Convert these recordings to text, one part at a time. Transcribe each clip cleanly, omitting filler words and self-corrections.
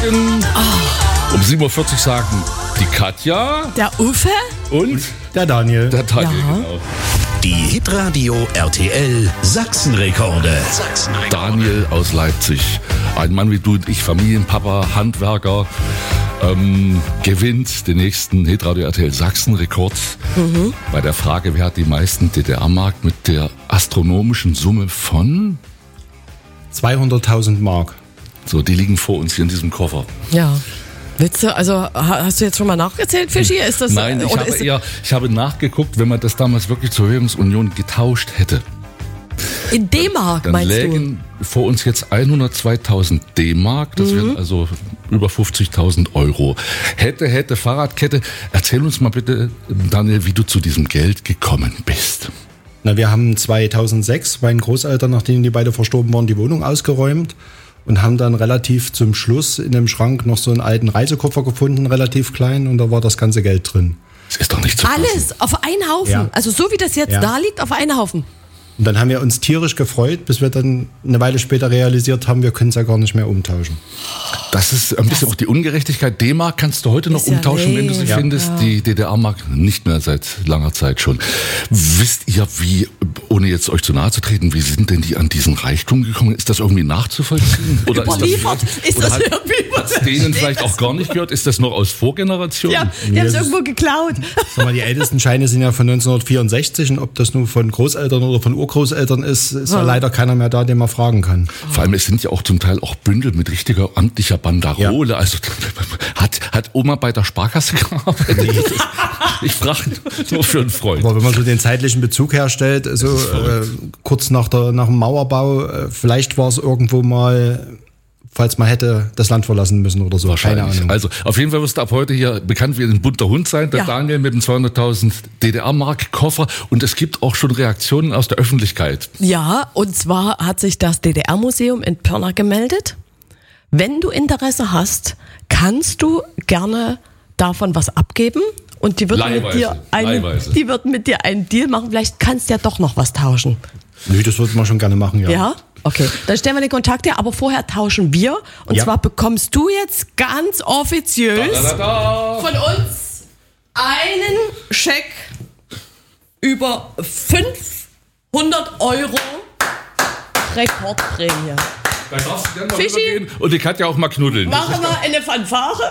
Morgen. Um 7.40 Uhr sagen die Katja. Der Uffe. Und der Daniel. Der Daniel, Ja. genau. Die Hitradio RTL Sachsenrekorde. Daniel aus Leipzig. Ein Mann wie du und ich, Familienpapa, Handwerker, gewinnt den nächsten Hitradio RTL Sachsenrekord bei der Frage, wer hat die meisten DDR-Mark mit der astronomischen Summe von? 200.000 Mark. So, die liegen vor uns hier in diesem Koffer. Ja. Willst du, also hast du jetzt schon mal nachgezählt, Fischi? Ist das, Nein, ich habe nachgeguckt, wenn man das damals wirklich zur Währungsunion getauscht hätte. in D-Mark, Dann meinst lägen vor uns jetzt 102.000 D-Mark, das wären also über 50.000 Euro. Hätte, Fahrradkette. Erzähl uns mal bitte, Daniel, wie du zu diesem Geld gekommen bist. Na, wir haben 2006 meinen Großeltern, nachdem die beide verstorben waren, die Wohnung ausgeräumt und haben dann relativ zum Schluss in dem Schrank noch so einen alten Reisekoffer gefunden, relativ klein, und da war das ganze Geld drin. Das ist doch nicht zu du? fassen. Alles auf einen Haufen. Ja. Also so wie das jetzt Ja. da liegt, auf einen Haufen. Und dann haben wir uns tierisch gefreut, bis wir dann eine Weile später realisiert haben, wir können es ja gar nicht mehr umtauschen. Das ist ein bisschen auch die Ungerechtigkeit. D-Mark kannst du heute noch Ist ja umtauschen, wenn du sie lame. findest. Ja. Die DDR-Mark nicht mehr seit langer Zeit schon. Wisst ihr, wie, ohne jetzt euch zu nahe zu treten, wie sind denn die an diesen Reichtum gekommen? Ist das irgendwie nachzuvollziehen? Oder Überliefert. Ist das irgendwie hat es denen vielleicht auch gar nicht gehört? Ist das noch aus Vorgenerationen? Ja, die haben es irgendwo geklaut. Sag mal, die ältesten Scheine sind ja von 1964, und ob das nun von Großeltern oder von Urgroßeltern ist, ist ja leider keiner mehr da, den man fragen kann. Vor allem, es sind ja auch zum Teil auch Bündel mit richtiger amtlicher Banderole. Also hat Oma bei der Sparkasse gearbeitet? Ich frage nur für einen Freund. Aber wenn man so den zeitlichen Bezug herstellt, also kurz nach dem Mauerbau, vielleicht war es irgendwo mal, falls man hätte das Land verlassen müssen oder so. Keine Wahrscheinlich. Ahnung. Also auf jeden Fall wirst du ab heute hier bekannt wie ein bunter Hund sein, der Ja. Daniel mit dem 200.000 DDR-Mark-Koffer. Und es gibt auch schon Reaktionen aus der Öffentlichkeit. Ja, und zwar hat sich das DDR-Museum in Pirna gemeldet. Wenn du Interesse hast, kannst du gerne davon was abgeben. Und die würden Leihweise. die würden mit dir einen Deal machen. Vielleicht kannst du ja doch noch was tauschen. Nö, das würde man schon gerne machen, ja. Ja? Okay. Dann stellen wir den Kontakt her, aber vorher tauschen wir. Und Ja. zwar bekommst du jetzt ganz offiziös von uns einen Scheck über 500 Euro Rekordprämie. Da darfst du gerne mal Fischi? rübergehen und die Katja auch mal knuddeln. Machen wir eine Fanfare.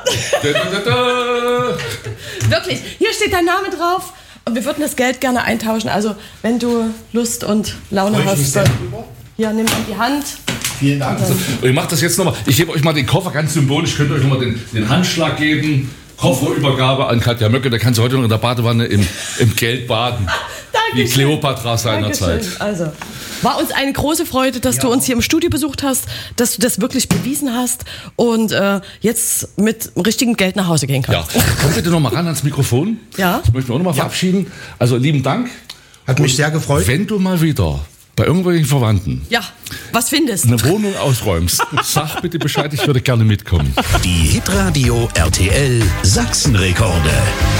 Da. Wirklich, hier steht dein Name drauf. Und wir würden das Geld gerne eintauschen. Also, wenn du Lust und Laune hast, dann hier, nimm an die Hand. Vielen Dank. Und ich mache das jetzt nochmal. Ich gebe euch mal den Koffer ganz symbolisch. Könnt ihr euch nochmal den Handschlag geben. Kofferübergabe an Katja Möcke. Da kann sie heute noch in der Badewanne im Geld baden. Wie Dankeschön. Kleopatra seinerzeit. Dankeschön. Also, war uns eine große Freude, dass du uns hier im Studio besucht hast, dass du das wirklich bewiesen hast und jetzt mit richtigem Geld nach Hause gehen Ja, kannst. komm bitte nochmal ran ans Mikrofon. Ja. Ich möchte mich auch nochmal verabschieden. Also lieben Dank. Hat mich sehr gefreut. Wenn du mal wieder bei irgendwelchen Verwandten Ja, was findest? eine Wohnung ausräumst, sag bitte Bescheid, ich würde gerne mitkommen. Die Hitradio RTL Sachsenrekorde.